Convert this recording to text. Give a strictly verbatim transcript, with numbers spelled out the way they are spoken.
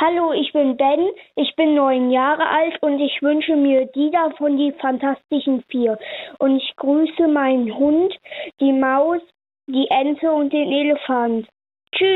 Hallo, ich bin Ben, ich bin neun Jahre alt und ich wünsche mir Dieter von die Fantastischen Vier. Und ich grüße meinen Hund, die Maus, die Ente und den Elefant.